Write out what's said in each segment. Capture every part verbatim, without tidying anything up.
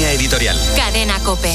Línea editorial. Cadena COPE.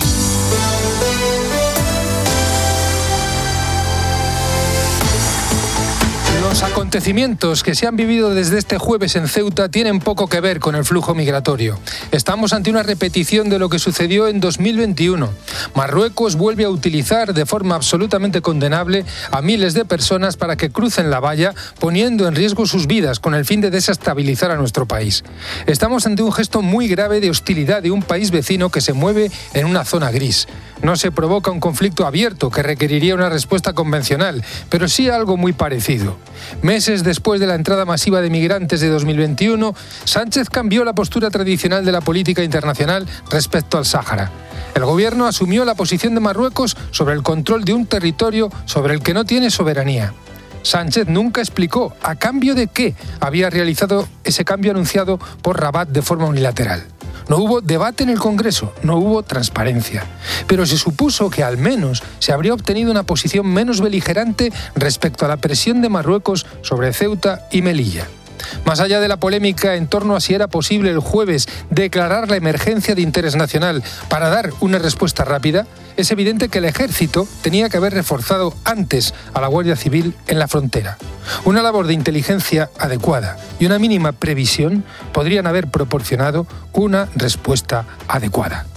Los acontecimientos que se han vivido desde este jueves en Ceuta tienen poco que ver con el flujo migratorio. Estamos ante una repetición de lo que sucedió en dos mil veintiuno. Marruecos vuelve a utilizar de forma absolutamente condenable a miles de personas para que crucen la valla, poniendo en riesgo sus vidas con el fin de desestabilizar a nuestro país. Estamos ante un gesto muy grave de hostilidad de un país vecino que se mueve en una zona gris. No se provoca un conflicto abierto que requeriría una respuesta convencional, pero sí algo muy parecido. Meses después de la entrada masiva de migrantes de dos mil veintiuno, Sánchez cambió la postura tradicional de la política internacional respecto al Sáhara. El gobierno asumió la posición de Marruecos sobre el control de un territorio sobre el que no tiene soberanía. Sánchez nunca explicó a cambio de qué había realizado ese cambio anunciado por Rabat de forma unilateral. No hubo debate en el Congreso, no hubo transparencia. Pero se supuso que al menos se habría obtenido una posición menos beligerante respecto a la presión de Marruecos sobre Ceuta y Melilla. Más allá de la polémica en torno a si era posible el jueves declarar la emergencia de interés nacional para dar una respuesta rápida, es evidente que el ejército tenía que haber reforzado antes a la Guardia Civil en la frontera. Una labor de inteligencia adecuada y una mínima previsión podrían haber proporcionado una respuesta adecuada.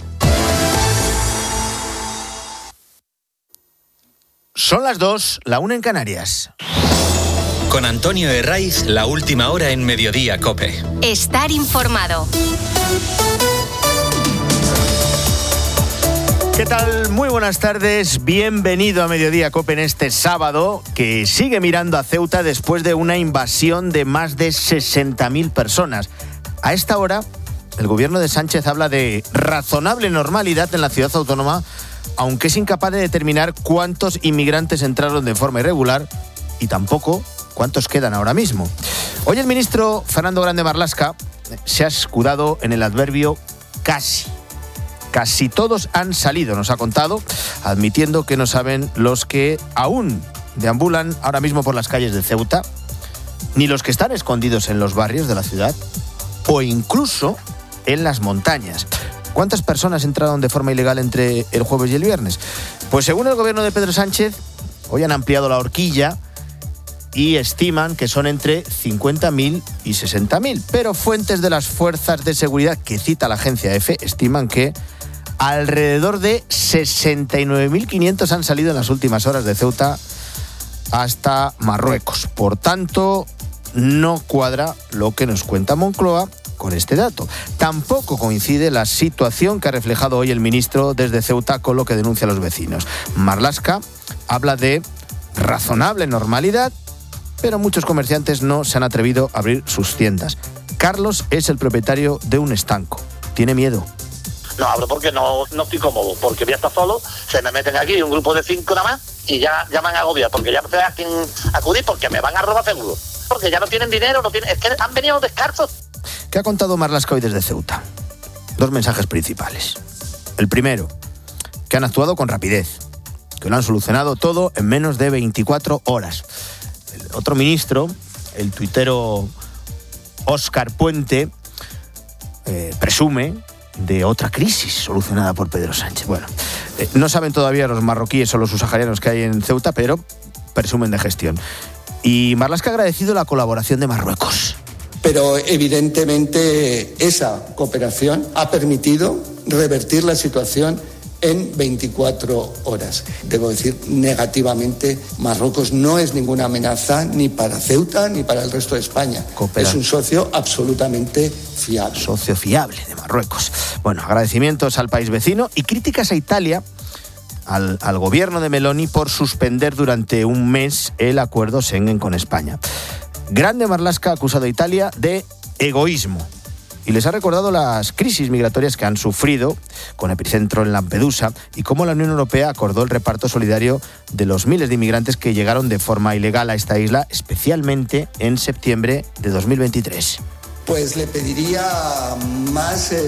Son las dos, la una en Canarias. Con Antonio Herraiz, la última hora en Mediodía COPE. Estar informado. ¿Qué tal? Muy buenas tardes. Bienvenido a Mediodía COPE en este sábado, que sigue mirando a Ceuta después de una invasión de más de sesenta mil personas. A esta hora, el gobierno de Sánchez habla de razonable normalidad en la ciudad autónoma, aunque es incapaz de determinar cuántos inmigrantes entraron de forma irregular y tampoco cuántos quedan ahora mismo. Hoy el ministro Fernando Grande Marlaska se ha escudado en el adverbio casi. Casi todos han salido, nos ha contado, admitiendo que no saben los que aún deambulan ahora mismo por las calles de Ceuta, ni los que están escondidos en los barrios de la ciudad, o incluso en las montañas. ¿Cuántas personas entraron de forma ilegal entre el jueves y el viernes? Pues según el gobierno de Pedro Sánchez, hoy han ampliado la horquilla y estiman que son entre cincuenta mil y sesenta mil. Pero fuentes de las fuerzas de seguridad que cita la agencia EFE estiman que alrededor de sesenta y nueve mil quinientos han salido en las últimas horas de Ceuta hasta Marruecos. Por tanto, no cuadra lo que nos cuenta Moncloa con este dato. Tampoco coincide la situación que ha reflejado hoy el ministro desde Ceuta con lo que denuncian los vecinos. Marlaska habla de razonable normalidad, pero muchos comerciantes no se han atrevido a abrir sus tiendas. Carlos es el propietario de un estanco. Tiene miedo. No abro porque no, no estoy cómodo, porque voy a estar solo, se me meten aquí un grupo de cinco nada más y ya, ya me han agobiado, porque ya no sé a quién acudir, porque me van a robar seguro. Porque ya no tienen dinero, no tienen, es que han venido descalzos. ¿Qué ha contado Marlaska hoy desde Ceuta? Dos mensajes principales. El primero, que han actuado con rapidez, que lo han solucionado todo en menos de veinticuatro horas. El otro ministro, el tuitero Óscar Puente, eh, presume de otra crisis solucionada por Pedro Sánchez. Bueno, eh, no saben todavía los marroquíes o los subsaharianos que hay en Ceuta, pero presumen de gestión. Y Marlaska ha agradecido la colaboración de Marruecos. Pero evidentemente esa cooperación ha permitido revertir la situación en veinticuatro horas. Debo decir, negativamente, Marruecos no es ninguna amenaza ni para Ceuta ni para el resto de España. Coopera. Es un socio absolutamente fiable. Socio fiable de Marruecos. Bueno, agradecimientos al país vecino y críticas a Italia, al, al gobierno de Meloni, por suspender durante un mes el acuerdo Schengen con España. Grande Marlaska ha acusado a Italia de egoísmo y les ha recordado las crisis migratorias que han sufrido, con epicentro en Lampedusa, y cómo la Unión Europea acordó el reparto solidario de los miles de inmigrantes que llegaron de forma ilegal a esta isla, especialmente en septiembre de dos mil veintitrés. Pues le pediría más... Eh...